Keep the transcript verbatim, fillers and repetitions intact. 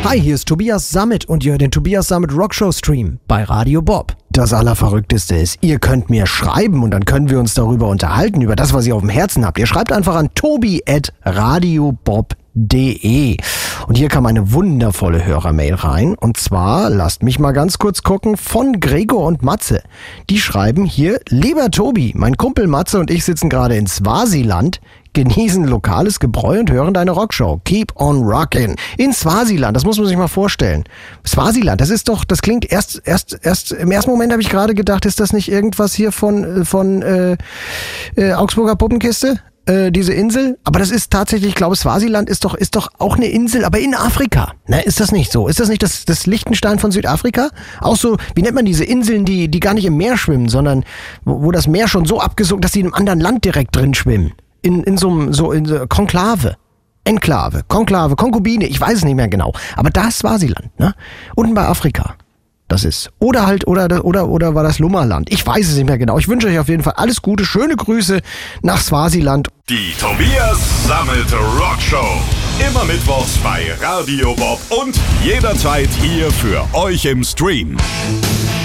Hi, hier ist Tobias Sammet und ihr hört den Tobias Sammet Rockshow Stream bei Radio Bob. Das Allerverrückteste ist, ihr könnt mir schreiben und dann können wir uns darüber unterhalten, über das, was ihr auf dem Herzen habt. Ihr schreibt einfach an tobi at radiobob punkt de. Und hier kam eine wundervolle Hörermail rein. Und zwar, lasst mich mal ganz kurz gucken, von Gregor und Matze. Die schreiben hier: Lieber Tobi, mein Kumpel Matze und ich sitzen gerade in Swasiland, genießen lokales Gebräu und hören deine Rockshow. Keep on rockin'. In Swasiland, das muss man sich mal vorstellen. Swasiland, das ist doch, das klingt erst, erst, erst, im ersten Moment habe ich gerade gedacht, ist das nicht irgendwas hier von, von, äh, äh, Augsburger Puppenkiste? Äh, diese Insel? Aber das ist tatsächlich, ich glaube, Swasiland ist doch, ist doch auch eine Insel, aber in Afrika. Ne, ist das nicht so? Ist das nicht das, das Liechtenstein von Südafrika? Auch so, wie nennt man diese Inseln, die, die gar nicht im Meer schwimmen, sondern wo, wo das Meer schon so abgesunken, dass die in einem anderen Land direkt drin schwimmen? In, in so einem, so in so Konklave. Enklave, Konklave, Konkubine, ich weiß es nicht mehr genau. Aber da ist Swasiland, ne? Unten bei Afrika. Das ist. Oder halt, oder, oder, oder war das Lummerland? Ich weiß es nicht mehr genau. Ich wünsche euch auf jeden Fall alles Gute, schöne Grüße nach Swasiland. Die Tobias Sammet Rockshow. Immer mittwochs bei Radio Bob und jederzeit hier für euch im Stream.